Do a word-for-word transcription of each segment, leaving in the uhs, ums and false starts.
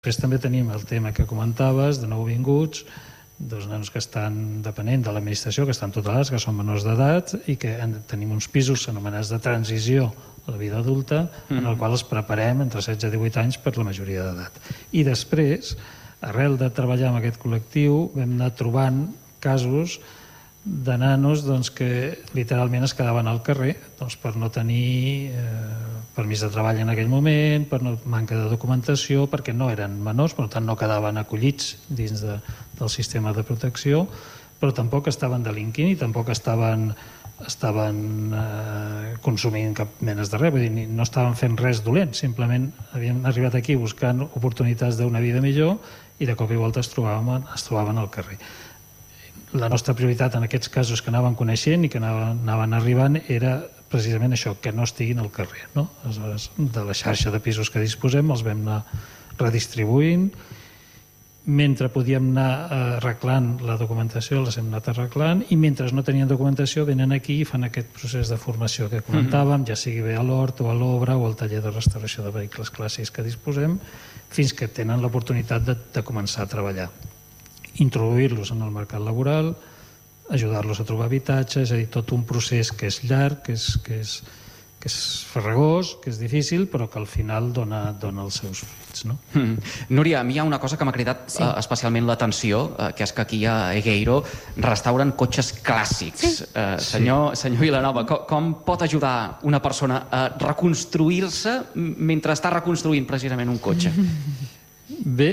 Després també tenim el tema que comentaves de nouvinguts, dos nanos que estan depenent de l'administració, que estan tutelats, que són menors d'edat i que tenim uns pisos anomenats de transició a la vida adulta, en el qual els preparem entre setze i divuit anys per la majoria d'edat. I després, arrel de treballar amb aquest col·lectiu, vam anar trobant casos de nanos que literalment es quedaven al carrer per no tenir permís de treball en aquell moment, per manca de documentació, perquè no eren menors, per tant no quedaven acollits dins del sistema de protecció, però tampoc estaven delinquint i tampoc estaven consumint cap menes de res, vull dir, no estaven fent res dolent, simplement havien arribat aquí buscant oportunitats d'una vida millor i de cop i volta es trobaven al carrer. La nostra prioritat en aquests casos que anaven coneixent i que anaven arribant era precisament això, que no estiguin al carrer. De la xarxa de pisos que disposem els vam anar redistribuint. Mentre podíem anar arreglant la documentació, les hem anat arreglant, i mentre no tenien documentació venen aquí i fan aquest procés de formació que comentàvem, ja sigui bé a l'Hort o a l'Obra o al taller de restauració de vehicles clàssics que disposem, fins que tenen l'oportunitat de començar a treballar. Introduir-los en el mercat laboral, ajudar-los a trobar habitatge, és a dir, tot un procés que és llarg, que és farragós, que és difícil, però que al final dona els seus fruits. Núria, a mi hi ha una cosa que m'ha cridat especialment l'atenció, que és que aquí a Egueiro restauren cotxes clàssics. Senyor Vilanova, com pot ajudar una persona a reconstruir-se mentre està reconstruint precisament un cotxe? Bé,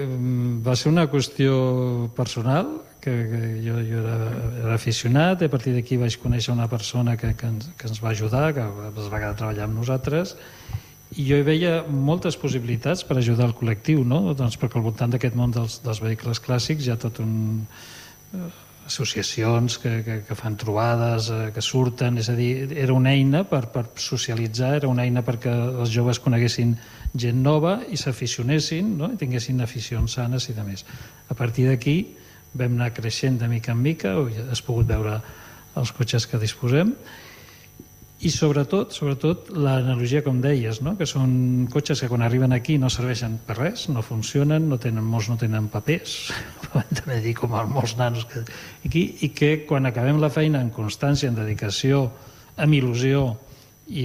va ser una qüestió personal, que jo era aficionat, i a partir d'aquí vaig conèixer una persona que ens va ajudar, que es va quedar a treballar amb nosaltres, i jo hi veia moltes possibilitats per ajudar el col·lectiu, perquè al voltant d'aquest món dels vehicles clàssics hi ha tot un... associacions que fan trobades, que surten, és a dir, era una eina per socialitzar, era una eina perquè els joves coneguessin gent nova i s'aficionessin, i tinguessin aficions sanes i de més. A partir d'aquí vam anar creixent de mica en mica, has pogut veure els cotxes que disposem, i sobretot, sobretot l'analogia, com deies, que són cotxes que quan arriben aquí no serveixen per res, no funcionen, molts no tenen papers, també dic com molts nanos aquí, i que quan acabem la feina amb constància, amb dedicació, amb il·lusió i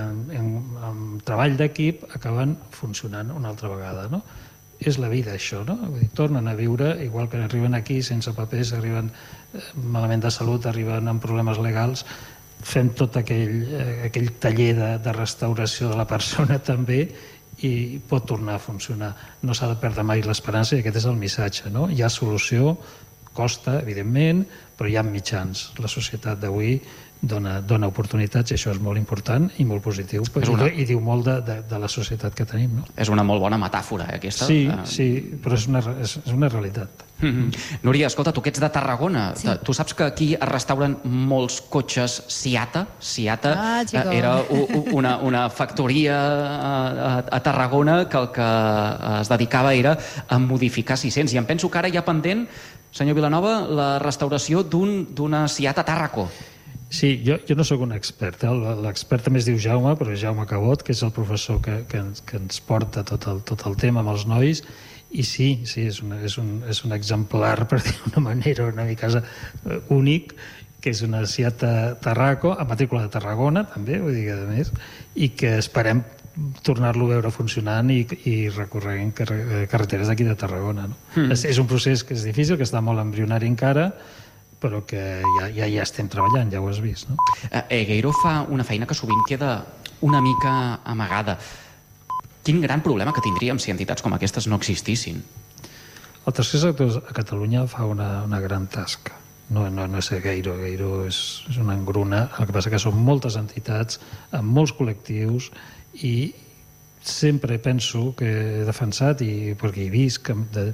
amb treball d'equip, acaben funcionant una altra vegada. És la vida, això, no? Tornen a viure, igual que arriben aquí sense papers, arriben malament de salut, arriben amb problemes legals, fem tot aquell taller de restauració de la persona també i pot tornar a funcionar. No s'ha de perdre mai l'esperança i aquest és el missatge. Hi ha solució, costa, evidentment, però hi ha mitjans. La societat d'avui dona oportunitats i això és molt important i molt positiu i diu molt de la societat que tenim. És una molt bona metàfora, aquesta. Sí, sí, però és una realitat. Núria, escolta, tu que ets de Tarragona, tu saps que aquí es restauren molts cotxes Siata? Siata era una factoria a Tarragona que el que es dedicava era a modificar sis-cents, i em penso que ara hi ha pendent, senyor Vilanova, la restauració d'una Siata Tarraco. Sí, jo no soc un expert, l'expert també es diu Jaume, però és Jaume Cabot, que és el professor que ens porta tot el tema amb els nois, i sí, sí, és un exemplar, per dir d'una manera una mica únic, que és una Siata Tarraco, a matrícula de Tarragona, també, vull dir que a més, i que esperem tornar-lo a veure funcionant i recorrent carreteres d'aquí de Tarragona. És un procés que és difícil, que està molt embrionari encara, però que ja hi estem treballant, ja ho has vist. Egueiro fa una feina que sovint queda una mica amagada. Quin gran problema que tindríem si entitats com aquestes no existissin? El tercer sector a Catalunya fa una gran tasca. No és Egueiro, Egueiro és una engruna, el que passa que són moltes entitats, amb molts col·lectius, i sempre penso que he defensat, perquè he vist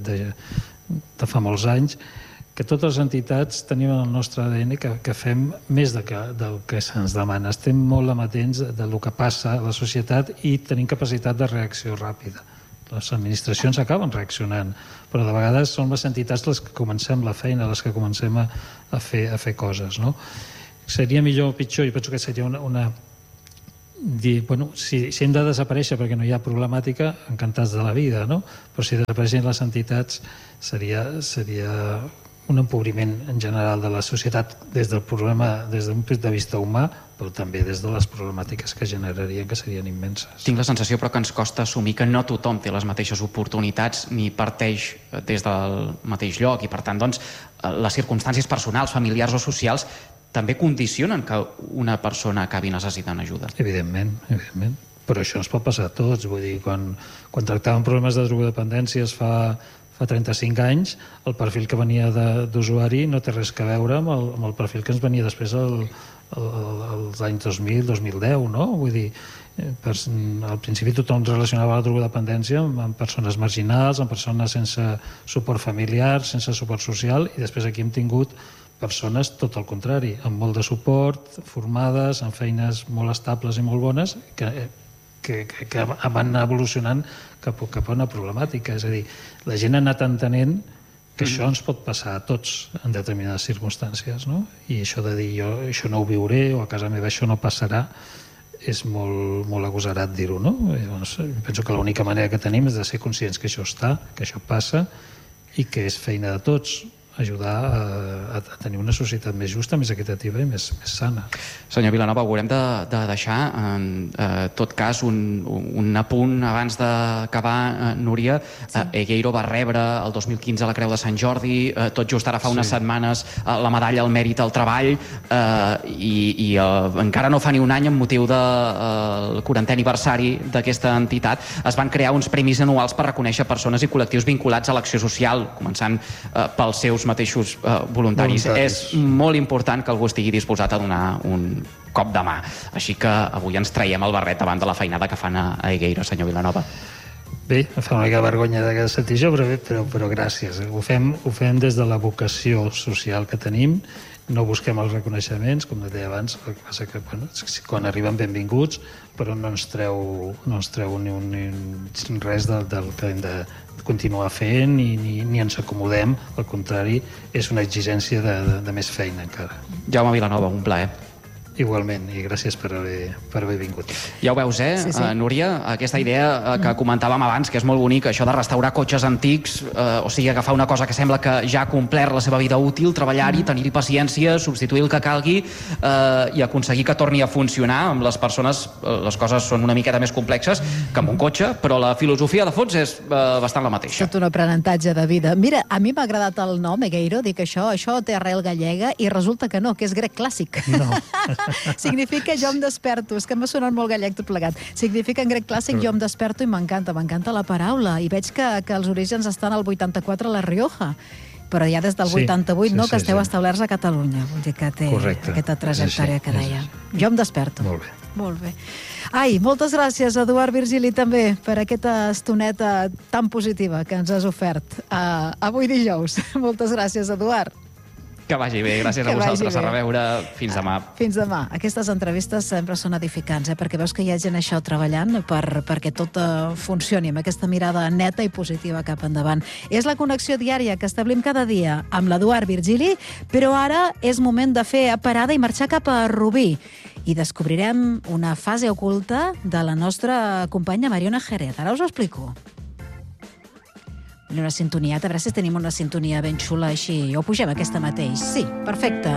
de fa molts anys, que totes les entitats tenim el nostre A D N que fem més del que se'ns demana. Estem molt amatents del que passa a la societat i tenim capacitat de reacció ràpida. Les administracions acaben reaccionant, però de vegades són les entitats les que comencem la feina, les que comencem a fer coses. Seria millor o pitjor? Jo penso que seria una dir, bueno, si, si hem de desaparèixer perquè no hi ha problemàtica, encantats de la vida, no? Però si desapareixen les entitats seria, seria un empobriment en general de la societat des del problema, des d'un punt de vista humà, però també des de les problemàtiques que generarien, que serien immenses. Tinc la sensació, però, que ens costa assumir que no tothom té les mateixes oportunitats ni parteix des del mateix lloc i, per tant, doncs, les circumstàncies personals, familiars o socials també condicionen que una persona acabi necessitant ajuda. Evidentment, evidentment. Però això ens pot passar a tots. Vull dir, quan, quan tractàvem problemes de drogodependències fa, fa trenta-cinc anys, el perfil que venia d'usuari no té res a veure amb el, amb el perfil que ens venia després el, el, els anys dos mil, dos mil deu, no? Vull dir, per, al principi tothom relacionava la drogodependència amb, amb persones marginals, amb persones sense suport familiar, sense suport social, i després aquí hem tingut persones tot el contrari, amb molt de suport, formades, amb feines molt estables i molt bones, que, que, que, que van evolucionant cap, cap a una problemàtica. És a dir, la gent ha anat entenent que això ens pot passar a tots en determinades circumstàncies, no? I això de dir jo això no ho viuré o a casa meva això no passarà és molt, molt agosarat dir-ho, no? I, doncs, penso que l'única manera que tenim és de ser conscients que això està, que això passa i que és feina de tots ajudar a, a tenir una societat més justa, més equitativa i més, més sana. Senyor Vilanova, haurem de, de deixar, en eh, tot cas, un, un apunt abans d'acabar, eh, Núria. Sí. Eh, Egueiro va rebre el dos mil quinze la Creu de Sant Jordi, eh, tot just ara fa unes sí. setmanes eh, la medalla al mèrit al treball, eh, i, i eh, encara no fa ni un any, amb motiu del eh, quarantè aniversari d'aquesta entitat, es van crear uns premis anuals per reconèixer persones i col·lectius vinculats a l'acció social, començant eh, pels seus mateixos eh, voluntaris. voluntaris. És molt important que algú estigui disposat a donar un cop de mà. Així que avui ens traiem el barret davant de la feinada que fan a, a Egueiro, senyor Vilanova. Bé, em fa una mica vergonya de sentir això, però, però, però gràcies. Ho fem, ho fem des de la vocació social que tenim, no busquem els reconeixements, com deia abans, el que passa que bueno, quan arriben benvinguts, però no ens treu, no ens treu ni, un, ni res del, del que hem de continuar fent ni, ni, ni ens acomodem, al contrari, és una exigència de, de, de més feina encara. Jaume Vilanova, un plaer. Igualment, i gràcies per haver, per haver vingut. Ja ho veus, eh, sí, sí. Uh, Núria? Aquesta idea uh, que comentàvem abans, que és molt bonica, això de restaurar cotxes antics, uh, o sigui, agafar una cosa que sembla que ja ha complert la seva vida útil, treballar-hi, tenir-hi paciència, substituir el que calgui uh, i aconseguir que torni a funcionar. Amb les persones uh, les coses són una miqueta més complexes que amb un cotxe, però la filosofia de fons és uh, bastant la mateixa. Tot un aprenentatge de vida. Mira, a mi m'ha agradat el nom, Egueiro, dic això, això té arrel gallega, i resulta que no, que és grec clàssic. No. Significa jo em desperto, és que m'ha sonat molt gallec tot plegat. Significa en grec clàssic jo em desperto i m'encanta, m'encanta la paraula. I veig que, que els orígens estan al vuitanta-quatre a la Rioja, però ja des del sí, vuitanta-vuit, sí, no, sí, que esteu sí. establerts a Catalunya. Vull dir que té Correcte. aquesta trajectòria que deia. Jo em desperto. Molt bé. Molt bé. Ai, moltes gràcies, Eduard Virgili, també, per aquesta estoneta tan positiva que ens has ofert uh, avui dijous. Moltes gràcies, Eduard. Que vagi bé, gràcies Que a vosaltres, a vagi bé. reveure, fins demà. Fins demà. Aquestes entrevistes sempre són edificants, eh? Perquè veus que hi ha gent això treballant per, perquè tot uh, funcioni amb aquesta mirada neta i positiva cap endavant. És la connexió diària que establim cada dia amb l'Eduard Virgili, però ara és moment de fer parada i marxar cap a Rubí. I descobrirem una fase oculta de la nostra companya Mariona Jerez. Ara us ho explico. Una sintonia, a veure si tenim una sintonia ben xula així. O pugem aquesta mateix. Sí, perfecte.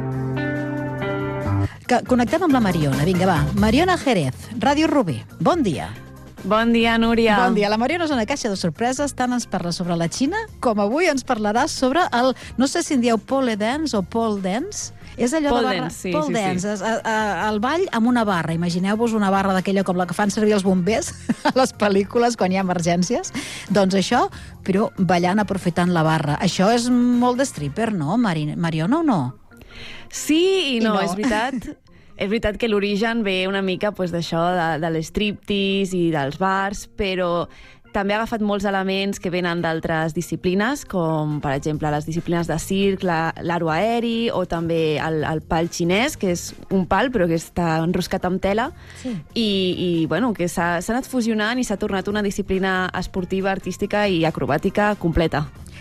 Que connectem amb la Mariona. Vinga, va. Mariona Jerez, Ràdio Rubí. Bon dia. Bon dia, Núria. Bon dia. La Mariona és una caixa de sorpreses. Tant ens parla sobre la Xina com avui ens parlarà sobre el... No sé si en dieu pole dance o pole dance. És allò pole de barra... dance, sí, pole sí, dance. sí. A, a, el ball amb una barra. Imagineu-vos una barra d'aquella com la que fan servir els bombers a les pel·lícules quan hi ha emergències. Doncs això, però ballant aprofitant la barra. Això és molt de stripper, no, Mari... Mariona, o no? Sí i no, I no. és veritat. És veritat que l'origen ve una mica pues, d'això, de, de l'estriptease i dels bars, però també ha agafat molts elements que venen d'altres disciplines, com, per exemple, les disciplines de circ, la, l'aro aeri, o també el, el pal xinès, que és un pal, però que està enroscat amb tela, Sí. i, i bueno, que s'ha, s'ha anat fusionant i s'ha tornat una disciplina esportiva, artística i acrobàtica completa.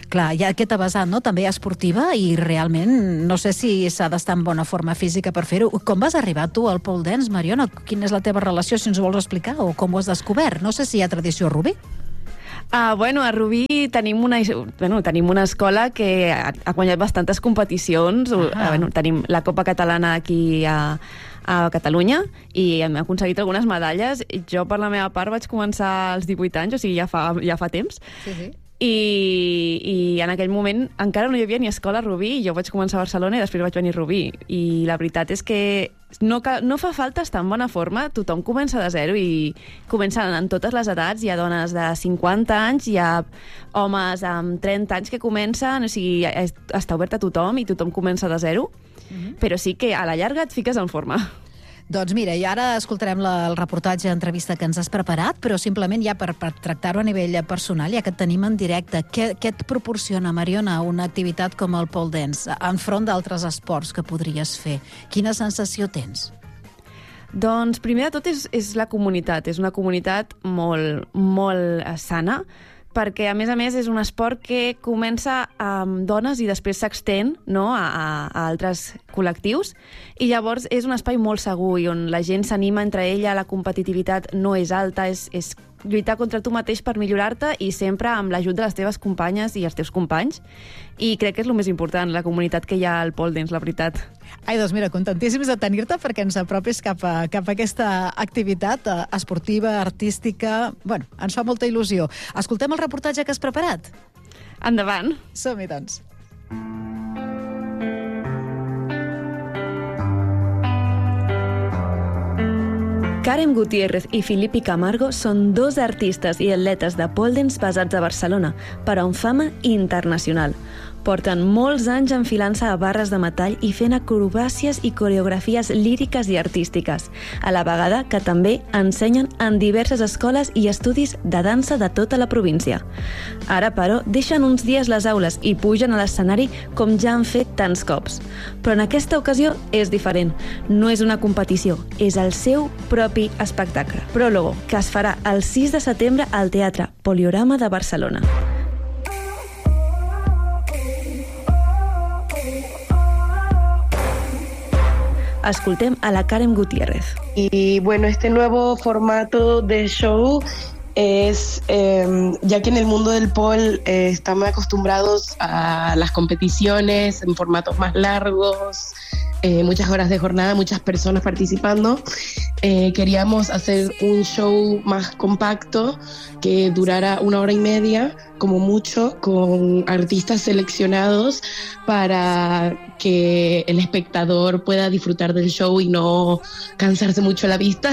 Clar, hi ha aquesta vessant, no?, també esportiva, i realment no sé si s'ha d'estar en bona forma física per fer-ho. Com vas arribar tu al pole dance, Mariona? Quina és la teva relació, si ens ho vols explicar, o com ho has descobert? No sé si hi ha tradició a Rubí. Uh, bueno, a Rubí tenim una, bueno, tenim una escola que ha, ha guanyat bastantes competicions. Uh, bueno, tenim la Copa Catalana aquí a, a Catalunya i hem aconseguit algunes medalles. Jo, per la meva part, vaig començar als divuit anys, o sigui, ja fa, ja fa temps. Sí, sí. I, i en aquell moment encara no hi havia ni escola a Rubí, i jo vaig començar a Barcelona i després vaig venir a Rubí, i la veritat és que no, cal, no fa falta estar en bona forma, tothom comença de zero i comencen en totes les edats. Hi ha dones de cinquanta anys, hi ha homes amb trenta anys que comencen, o sigui, està obert a tothom i tothom comença de zero, uh-huh. Però sí que a la llarga et fiques en forma. Doncs mira, i ara escoltarem la, el reportatge, entrevista que ens has preparat, però simplement ja per, per tractar-ho a nivell personal, ja que et tenim en directe, què, què et proporciona, Mariona, una activitat com el pole dance, enfront d'altres esports que podries fer? Quina sensació tens? Doncs primer de tot és, és la comunitat, és una comunitat molt, molt sana, perquè, a més a més, és un esport que comença amb dones i després s'extén, no?, a, a, a altres col·lectius, i llavors és un espai molt segur i on la gent s'anima entre ella, la competitivitat no és alta, és, és lluitar contra tu mateix per millorar-te i sempre amb l'ajut de les teves companyes i els teus companys, i crec que és el més important, la comunitat que hi ha al pole dance, la veritat. Ai, doncs mira, contentíssims de tenir-te perquè ens apropis cap a, cap a aquesta activitat esportiva, artística. Bueno, ens fa molta il·lusió. Escoltem el reportatge que has preparat? Endavant. Som-hi, doncs. Karen Gutiérrez i Filippi Camargo són dos artistes i atletes de pole dance basats a Barcelona, però amb fama internacional. Porten molts anys enfilant-se a barres de metall i fent acrobàcies i coreografies líriques i artístiques, a la vegada que també ensenyen en diverses escoles i estudis de dansa de tota la província. Ara, però, deixen uns dies les aules i pugen a l'escenari com ja han fet tants cops. Però en aquesta ocasió és diferent. No és una competició, és el seu propi espectacle. Pròlogo, que es farà el sis de setembre al Teatre Poliorama de Barcelona. Escoltem a la Karen Gutiérrez. Y bueno, este nuevo formato de show es, eh, ya que en el mundo del pole eh, estamos acostumbrados a las competiciones en formatos más largos, eh, muchas horas de jornada, muchas personas participando, eh, queríamos hacer un show más compacto que durara una hora y media, como mucho, con artistas seleccionados para que el espectador pueda disfrutar del show y no cansarse mucho la vista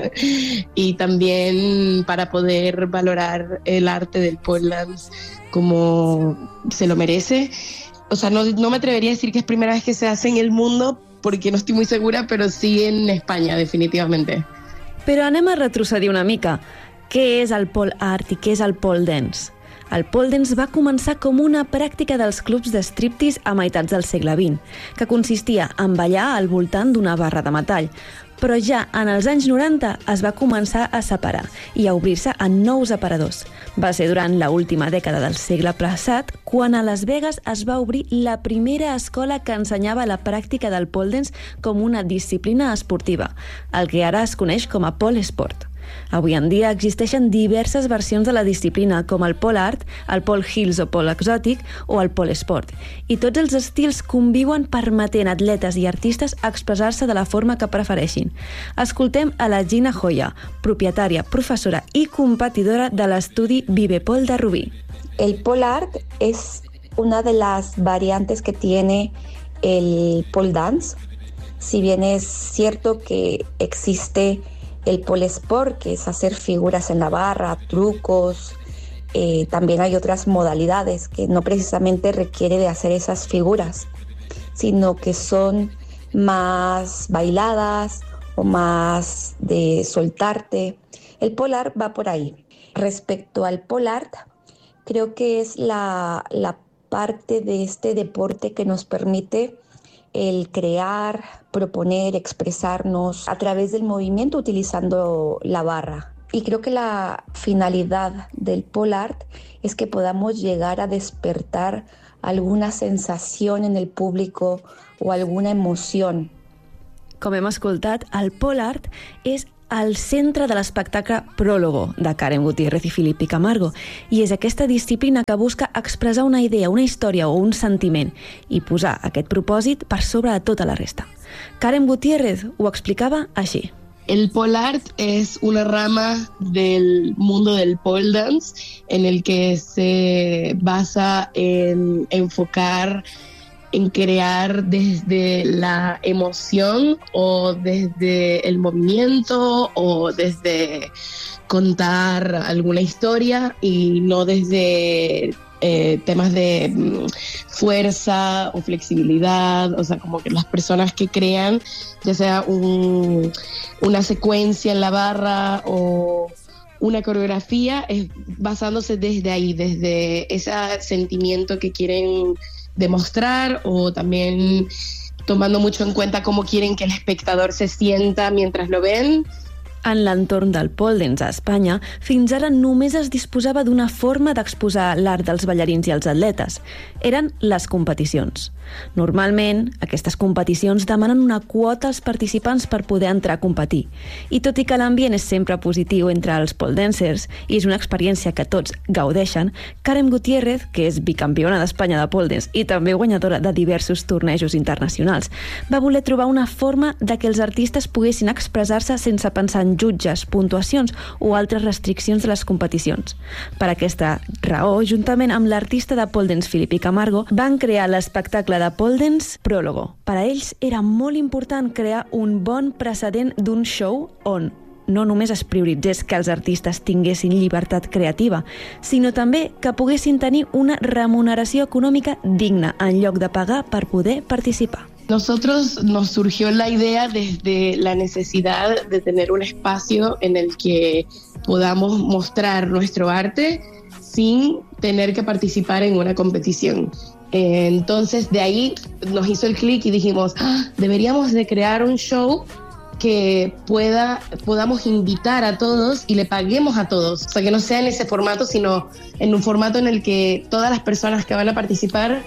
y también para poder valorar el arte del pole dance como se lo merece. O sea, no, no me atrevería a decir que es primera vez que se hace en el mundo porque no estoy muy segura, pero sí en España, definitivamente. Però anem a retrocedir una mica. Què és el pole art i què és el pole dance? El pole dance va començar com una pràctica dels clubs de striptease a meitats del segle vint, que consistia en ballar al voltant d'una barra de metall. Però ja en els anys noranta es va començar a separar i a obrir-se a nous aparadors. Va ser durant l'última dècada del segle passat quan a Las Vegas es va obrir la primera escola que ensenyava la pràctica del pole dance com una disciplina esportiva, el que ara es coneix com a pole sport. Avui en dia existeixen diverses versions de la disciplina, com el pole art, el pole hills o pole exòtic o el pole sport. I tots els estils conviuen permetent atletes i artistes expressar-se de la forma que prefereixin. Escoltem a la Gina Joya, propietària, professora i competidora de l'estudi Vivepol de Rubí. El pole art es una de las variantes que tiene el pole dance. Si bien es cierto que existe el pole sport, que es hacer figuras en la barra, trucos, eh, también hay otras modalidades que no precisamente requiere de hacer esas figuras, sino que son más bailadas o más de soltarte. El pole art va por ahí. Respecto al pole art, creo que es la, la parte de este deporte que nos permite el crear, proponer, expresarnos a través del movimiento utilizando la barra. Y creo que la finalidad del pole art es que podamos llegar a despertar alguna sensación en el público o alguna emoción. Com hem escoltat, el pole art és al centre de l'espectacle Prólogo de Karen Gutiérrez i Filippi Camargo, i és aquesta disciplina que busca expressar una idea, una història o un sentiment i posar aquest propòsit per sobre de tota la resta. Karen Gutiérrez ho explicava així. El pole art es una rama del mundo del pole dance en el que se basa en enfocar, en crear desde la emoción o desde el movimiento o desde contar alguna historia y no desde eh, temas de mm, fuerza o flexibilidad. O sea, como que las personas que crean, ya sea un, una secuencia en la barra o una coreografía, es basándose desde ahí, desde ese sentimiento que quieren demostrar, o también tomando mucho en cuenta cómo quieren que el espectador se sienta mientras lo ven. En l'entorn del pole dance a Espanya, fins ara només es disposava d'una forma d'exposar l'art dels ballarins i els atletes. Eren les competicions. Normalment, aquestes competicions demanen una quota als participants per poder entrar a competir. I tot i que l'ambient és sempre positiu entre els pole dancers i és una experiència que tots gaudeixen, Karen Gutiérrez, que és bicampiona d'Espanya de pole dance i també guanyadora de diversos tornejos internacionals, va voler trobar una forma de que els artistes poguessin expressar-se sense pensar en jutges, puntuacions o altres restriccions de les competicions. Per aquesta raó, juntament amb l'artista de pole dance Filippi Camargo, van crear l'espectacle de pole dance Prólogo. Per a ells era molt important crear un bon precedent d'un show on no només es prioritzés que els artistes tinguessin llibertat creativa, sinó també que poguessin tenir una remuneració econòmica digna en lloc de pagar per poder participar. Nosotros nos surgió la idea desde la necesidad de tener un espacio en el que podamos mostrar nuestro arte sin tener que participar en una competición. Eh, entonces de ahí nos hizo el clic y dijimos, ¡ah! Deberíamos de crear un show que pueda, podamos invitar a todos y le paguemos a todos. O sea, que no sea en ese formato, sino en un formato en el que todas las personas que van a participar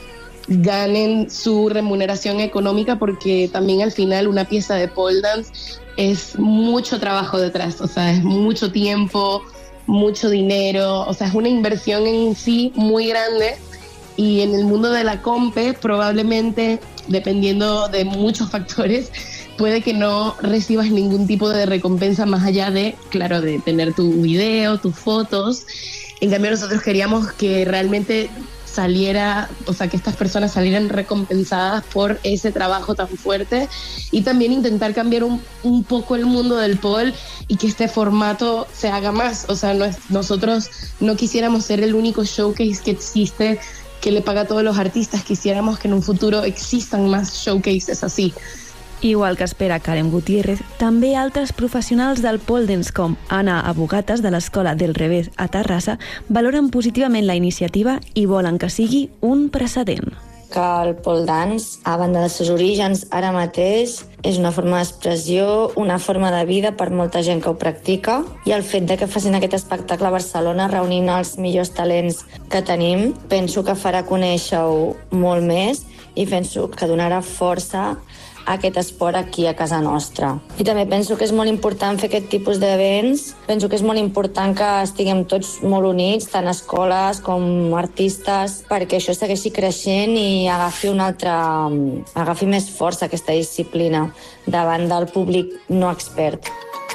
ganen su remuneración económica, porque también al final una pieza de pole dance es mucho trabajo detrás, o sea, es mucho tiempo, mucho dinero, o sea, es una inversión en sí muy grande, y en el mundo de la compe probablemente, dependiendo de muchos factores, puede que no recibas ningún tipo de recompensa más allá de, claro, de tener tu video, tus fotos. En cambio, nosotros queríamos que realmente saliera, o sea, que estas personas salieran recompensadas por ese trabajo tan fuerte, y también intentar cambiar un, un poco el mundo del pole y que este formato se haga más. O sea, no es, nosotros no quisiéramos ser el único showcase que existe que le paga a todos los artistas, quisiéramos que en un futuro existan más showcases así. Igual que espera Karen Gutiérrez, també altres professionals del pole dance com Anna Abogates de l'Escola del Revés a Terrassa valoren positivament la iniciativa i volen que sigui un precedent. Que el pole dance, a banda dels seus orígens, ara mateix és una forma d'expressió, una forma de vida per molta gent que ho practica, i el fet de que facin aquest espectacle a Barcelona reunint els millors talents que tenim, penso que farà conèixer-ho molt més i penso que donarà força aquest esport aquí a casa nostra. I també penso que és molt important fer aquest tipus d'events. Penso que és molt important que estiguem tots molt units, tant escoles com artistes, perquè això segueixi creixent i agafi una altra, agafi més força aquesta disciplina davant del públic no expert.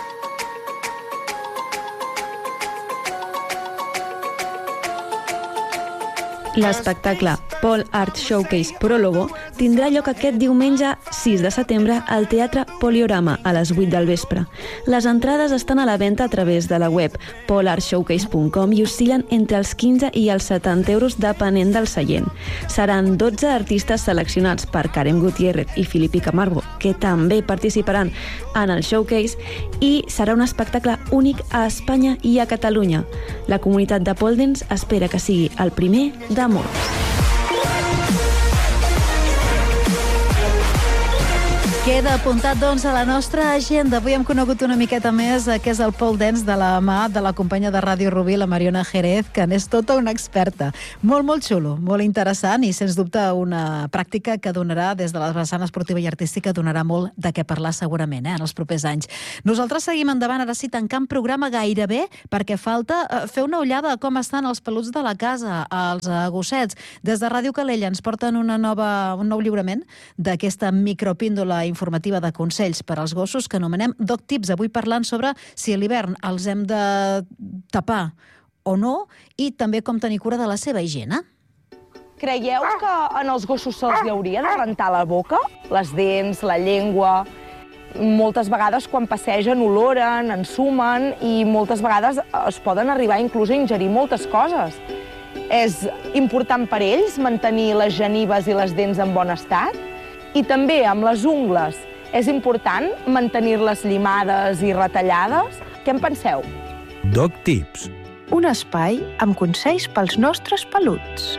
L'espectacle Pole Art Showcase Prólogo tindrà lloc aquest diumenge sis de setembre al Teatre Poliorama a les vuit del vespre. Les entrades estan a la venda a través de la web pole art showcase punt com i oscil·len entre els quinze i els setanta euros depenent del seient. Seran dotze artistes seleccionats per Karen Gutiérrez i Filippi Camargo, que també participaran en el showcase, i serà un espectacle únic a Espanya i a Catalunya. La comunitat de pole dance espera que sigui el primer de molts. Queda apuntat, doncs, a la nostra agenda. Avui hem conegut una miqueta més què és el pole dance de la mà de la companya de Ràdio Rubí, la Mariona Jerez, que n'és tota una experta. Molt, molt xulo, molt interessant i, sens dubte, una pràctica que donarà, des de la vessant esportiva i artística, donarà molt de què parlar segurament, eh, en els propers anys. Nosaltres seguim endavant, ara sí, tancant programa gairebé, perquè falta eh, fer una ullada a com estan els peluts de la casa, els eh, gossets. Des de Ràdio Calella ens porten una nova, un nou lliurament d'aquesta micropíndola informativa de consells per als gossos que anomenem Dog Tips. Avui parlant sobre si a l'hivern els hem de tapar o no i també com tenir cura de la seva higiene. Creieu que en els gossos se'ls hi hauria de rentar la boca? Les dents, la llengua... Moltes vegades quan passegen oloren, ensumen i moltes vegades es poden arribar inclús a ingerir moltes coses. És important per ells mantenir les genives i les dents en bon estat? I també amb les ungles és important mantenir-les llimades i retallades? Què en penseu? Dog Tips. Un espai amb consells pels nostres peluts.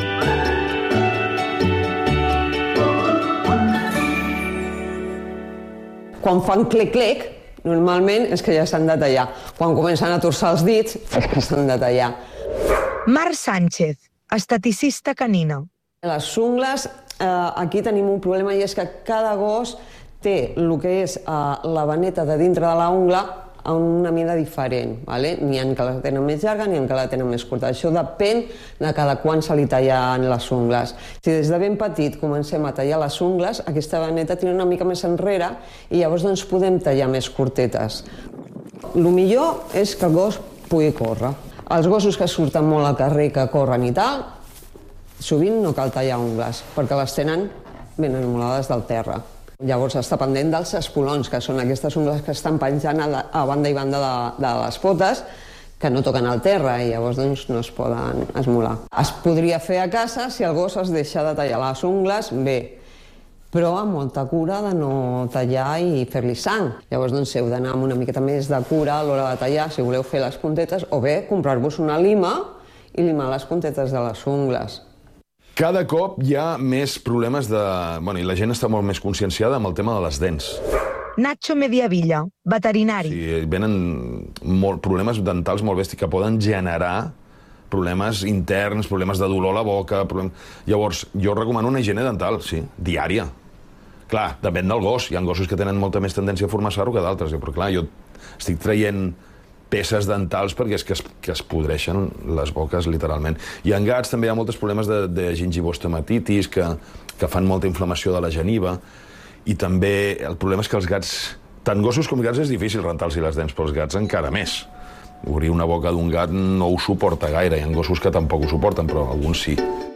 Quan fan clec-clec, normalment és que ja s'han de tallar. Quan comencen a torçar els dits, és que s'han de tallar. Mar Sánchez, esteticista canina. Les ungles, eh, aquí tenim un problema i és que cada gos té el que és eh, la vaneta de dintre de la ungla a una mida diferent. Vale? N'hi ha que la tenen més llarga, n'hi ha que la tenen més curta. Això depèn de cada quan se li tallen les ungles. Si des de ben petit comencem a tallar les ungles, aquesta vaneta tira una mica més enrere i llavors doncs, podem tallar més curtetes. El millor és que el gos pugui córrer. Els gossos que surten molt al carrer, que corren i tal, sovint no cal tallar ungles, perquè les tenen ben enmolades del terra. Llavors està pendent dels espolons, que són aquestes ungles que estan penjant a, la, a banda i banda de, de les potes, que no toquen al terra i llavors doncs, no es poden esmolar. Es podria fer a casa si el gos es deixa de tallar les ungles, bé, però amb molta cura de no tallar i fer-li sang. Llavors doncs, heu d'anar amb una miqueta més de cura a l'hora de tallar, si voleu fer les puntetes, o bé comprar-vos una lima i limar les puntetes de les ungles. Cada cop hi ha més problemes de... Bueno, i la gent està molt més conscienciada amb el tema de les dents. Nacho Mediavilla, veterinari. Sí, venen molt, problemes dentals molt bèsties que poden generar problemes interns, problemes de dolor a la boca... Problem... Llavors, jo recomano una higiene dental, sí, diària. Clar, depèn del gos. Hi ha gossos que tenen molta més tendència a formar sarro que d'altres, però clar, jo estic traient peces dentals perquè és que es, que es podreixen les boques, literalment. I en gats també hi ha molts problemes de, de gingivostomatitis, que, que fan molta inflamació de la geniva, i també el problema és que els gats, tant gossos com gats, és difícil rentar-los les dents, però els gats encara més. Obrir una boca d'un gat no ho suporta gaire, hi ha gossos que tampoc ho suporten, però alguns sí.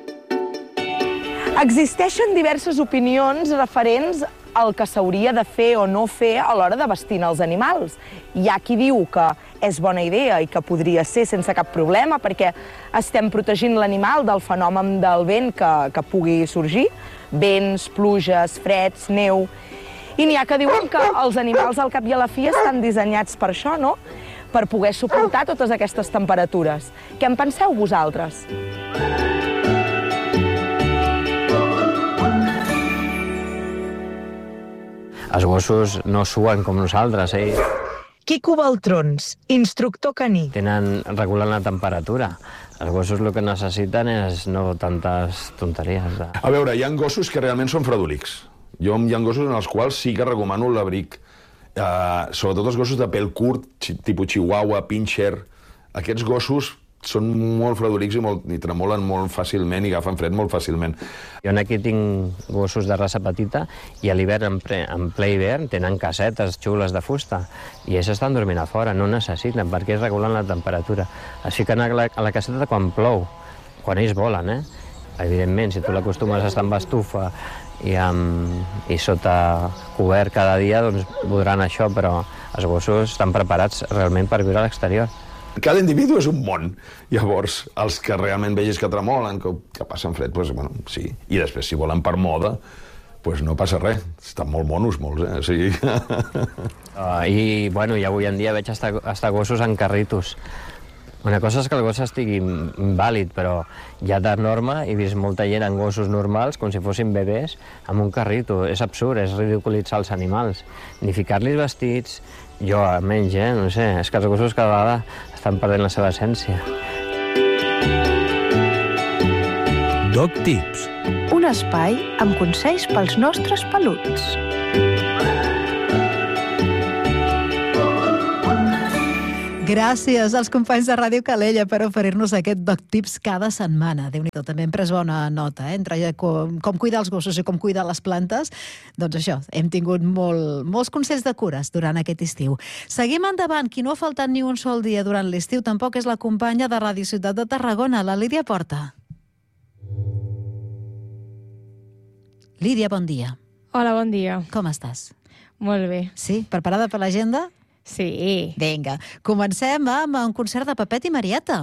Existeixen diverses opinions referents al que s'hauria de fer o no fer a l'hora de vestir els animals. Hi ha qui diu que és bona idea i que podria ser sense cap problema perquè estem protegint l'animal del fenomen del vent que, que pugui sorgir, vents, pluges, freds, neu... I n'hi ha que diuen que els animals al cap i a la fi estan dissenyats per això, no? Per poder suportar totes aquestes temperatures. Què en penseu vosaltres? Els gossos no suen com nosaltres, eh? Quico Baltrons, instructor caní. Tenen, regulant la temperatura. Els gossos el que necessiten és no tantes tonteries. De... A veure, hi ha gossos que realment són fredolics. Jo hi ha gossos en els quals sí que recomano l'abric. Uh, sobretot els gossos de pèl curt, tipus chihuahua, pincher. Aquests gossos són molt fredolics i, molt, i tremolen molt fàcilment i agafen fred molt fàcilment. Jo aquí tinc gossos de raça petita i a l'hivern, en, ple, en ple hivern, tenen casetes xules de fusta i ells estan dormint a fora, no necessiten, perquè ells regulen la temperatura. Es fiquen a la, a la caseta quan plou, quan ells volen, eh? Evidentment, si tu l'acostumes a estar amb estufa i, amb, i sota cobert cada dia, doncs podran això, però els gossos estan preparats realment per viure a l'exterior. Cada individu és un món. Llavors, els que realment vegis que tremolen, que, que passen fred, doncs, bueno, sí. I després, si volen per moda, doncs no passa res. Estan molt monos, molts, eh? O sigui... uh, I, bueno, i avui en dia veig hasta, hasta gossos en carritos. Una cosa és que el gos estigui vàlid, però ja de norma he vist molta gent amb gossos normals, com si fossin bebès, amb un carrito. És absurd, és ridiculitzar els animals. Ni ficar-los vestits, jo almenys, eh? No sé, és que els gossos cada vegada estan perdent la seva essència. Dog Tips. Un espai amb consells pels nostres peluts. Gràcies als companys de Ràdio Calella per oferir-nos aquest Dog Tips cada setmana. Déu-n'hi-do, també hem pres bona nota, eh? Entre com, com cuidar els gossos i com cuidar les plantes. Doncs això, hem tingut molt, molts consells de cures durant aquest estiu. Seguim endavant. Qui no ha faltat ni un sol dia durant l'estiu tampoc és la companya de Ràdio Ciutat de Tarragona, la Lídia Porta. Lídia, bon dia. Hola, bon dia. Com estàs? Molt bé. Sí? Preparada per l'agenda? Sí. Vinga, comencem amb un concert de Pepet i Marieta.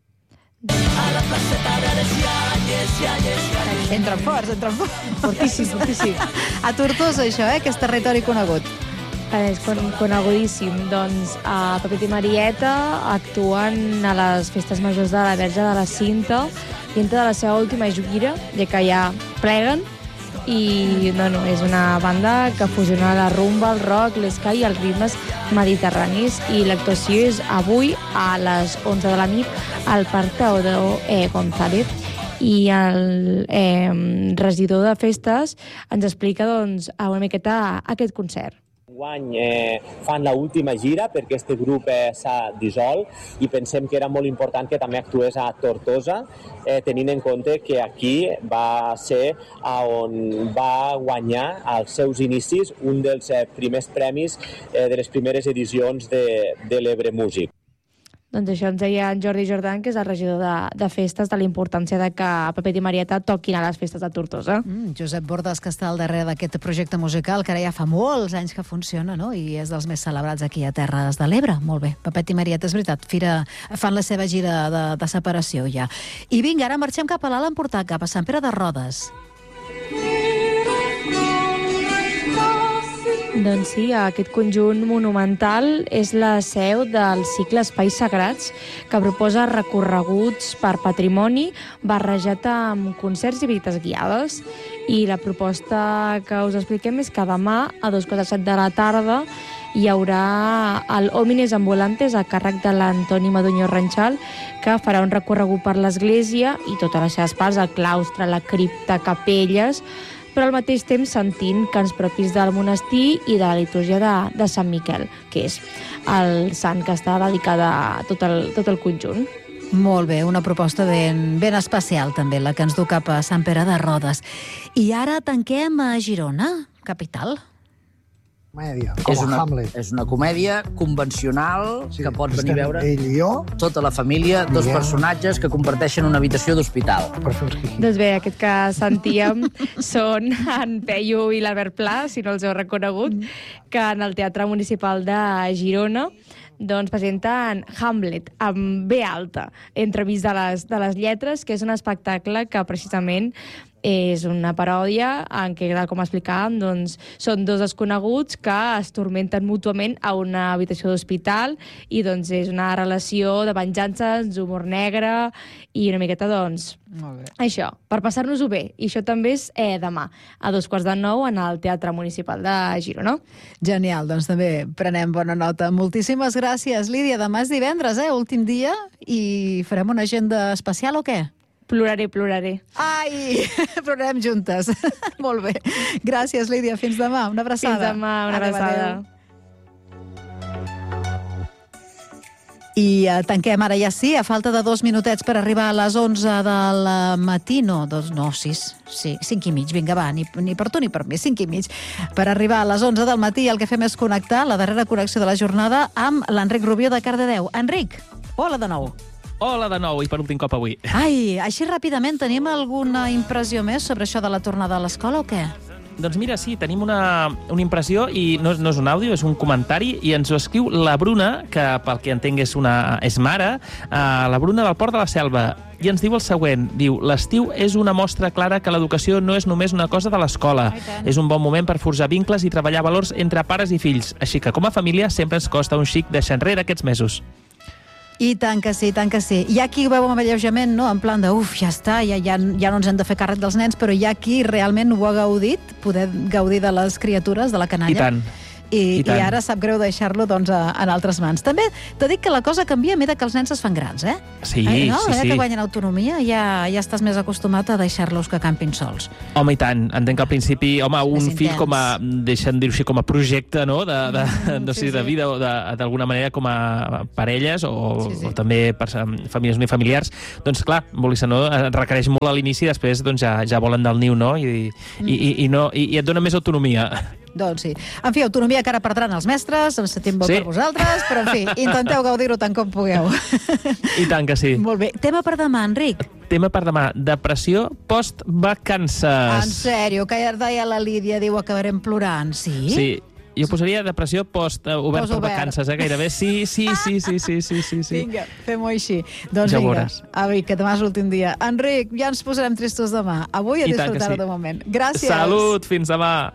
Entren forts, entren forts. Fortíssim, fortíssim. A Tortosa, això, eh? Que és territori conegut. És conegudíssim. Doncs a Pepet i Marieta actuen a les festes majors de la Verge de la Cinta, dintre de la seva última gira, ja que ja pleguen, i no, no, és una banda que fusiona la rumba, el rock, l'esca i els ritmes mediterranis, i l'actuació és avui a les onze de la nit al Parc Teodor eh, González, i el eh, regidor de festes ens explica doncs, una miqueta aquest concert. Enguany eh, fan l'última gira perquè aquest grup eh, s'ha dissolt i pensem que era molt important que també actués a Tortosa, eh, tenint en compte que aquí va ser on va guanyar als seus inicis un dels eh, primers premis eh, de les primeres edicions de, de l'Ebre Music. Doncs això ens deia en Jordi Jordan, que és el regidor de, de festes, de la importància de que Pepet i Marieta toquin a les festes de Tortosa. Mm, Josep Bordes, que està al darrere d'aquest projecte musical, que ara ja fa molts anys que funciona, no? I és dels més celebrats aquí a Terres de l'Ebre. Molt bé. Pepet i Marieta, és veritat, fira, fan la seva gira de, de separació ja. I vinga, ara marxem cap a l'Alt Empordà, cap a Sant Pere de Rodes. Doncs sí, aquest conjunt monumental és la seu del cicle Espais Sagrats, que proposa recorreguts per patrimoni barrejat amb concerts i visites guiades. I la proposta que us expliquem és que demà, a dos quarts de set de la tarda, hi haurà el Homines Ambulantes a càrrec de l'Antoni Madunyo Ranxal, que farà un recorregut per l'església i totes les seves parts, el claustre, la cripta, capelles, però al mateix temps sentint cants propis del monestir i de la litúrgia de, de Sant Miquel, que és el sant que està dedicat a tot el, tot el conjunt. Molt bé, una proposta ben, ben especial també, la que ens du cap a Sant Pere de Rodes. I ara tanquem a Girona, capital. Comèdia, com és una, Hamlet. És una comèdia convencional, sí, que pots venir a veure ell i jo, tota la família, dos ja. personatges que comparteixen una habitació d'hospital. Doncs bé, aquest que sentíem són en Peyu i l'Albert Pla, si no els heu reconegut, que en el Teatre Municipal de Girona doncs presenten Hamlet, amb B alta, entremig de les, de les lletres, que és un espectacle que precisament és una paròdia en què, com explicàvem, doncs, són dos desconeguts que es tormenten mútuament a una habitació d'hospital i doncs, és una relació de venjances, humor negre i una miqueta, doncs, això, per passar-nos-ho bé. I això també és eh, demà, a dos quarts de nou, en el Teatre Municipal de Girona. Genial, doncs també prenem bona nota. Moltíssimes gràcies, Lídia. Demà és divendres, eh? Últim dia, i farem una agenda especial o què? Ploraré, ploraré. Ai, plorarem juntes. Molt bé. Gràcies, Lídia. Fins demà. Una abraçada. Fins demà, una abraçada. I uh, tanquem ara ja sí, a falta de dos minutets per arribar a les onze del matí, no, dos, no, sis, sí, cinc i mig, vinga, va, ni, ni per tu ni per mi, cinc i mig. Per arribar a les onze del matí el que fem és connectar la darrera connexió de la jornada amb l'Enric Rubió de Cardedeu. Enric, hola de nou. Hola de nou, i per últim cop avui. Ai, així ràpidament, tenim alguna impressió més sobre això de la tornada a l'escola o què? Doncs mira, sí, tenim una, una impressió i no, no és un àudio, és un comentari, i ens ho escriu la Bruna, que pel que entenc és, una, és mare, uh, la Bruna del Port de la Selva, i ens diu el següent, diu, l'estiu és una mostra clara que l'educació no és només una cosa de l'escola, és un bon moment per forjar vincles i treballar valors entre pares i fills, així que com a família sempre ens costa un xic deixar enrere aquests mesos. I tant que sí, tant que sí. Hi ha qui ho veu amb alleujament, no? En plan de, uf, ja està, ja, ja, ja no ens hem de fer càrrec dels nens, però hi ha qui realment ho ha gaudit, poder gaudir de les criatures, de la canalla. I tant. I, i ara sap greu deixar-lo doncs, a, en altres mans. També t'he dit que la cosa canvia a mesura que els nens es fan grans, eh? Sí, eh, no? sí, A sí. que guanyen autonomia ja, ja estàs més acostumat a deixar-los que campin sols. Home, i tant. Entenc que al principi, home, un Més fill intens. com a, deixem dir-ho així, com a projecte, no?, de, de, Mm, no sé, sí, de sí. vida, o de- d'alguna manera com a parelles o, Sí, sí. o també per famílies unifamiliars, doncs clar, vulguis o no, et requereix molt a l'inici i després doncs, ja, ja volen del niu, no? I, Mm. i, i, i, no, i, i et dona més autonomia. Doncs sí. En fi, autonomia que ara perdran els mestres, em sentim molt Sí. per vosaltres, però en fi, intenteu gaudir-ho tant com pugueu. I tant que sí. Molt bé. Tema per demà, Enric. Tema per demà, depressió post-vacances. En sèrio, que ja deia la Lídia, diu acabarem plorant, sí? Sí, jo posaria depressió post-obert per Post-obert. vacances, eh, gairebé. Sí, sí, sí, sí, sí, sí, sí, sí. Vinga, fem-ho així. Doncs Ja ho vinga, veuràs. avi, que demà és l'últim dia. Enric, ja ens posarem tristos demà. Avui a I tant que disfrutar-ho sí. de moment. Gràcies. Salut, fins demà.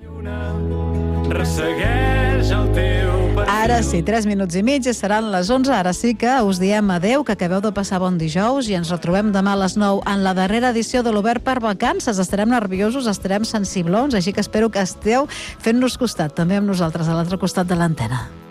Ressegueix el teu perfil. Ara sí, tres minuts i mig, i seran les onze. Ara sí que us diem adeu, que acabeu de passar bon dijous i ens retrobem demà a les nou en la darrera edició de l'Obert per Vacances. Estarem nerviosos, estarem sensiblons, així que espero que esteu fent-nos costat, també amb nosaltres, a l'altre costat de l'antena.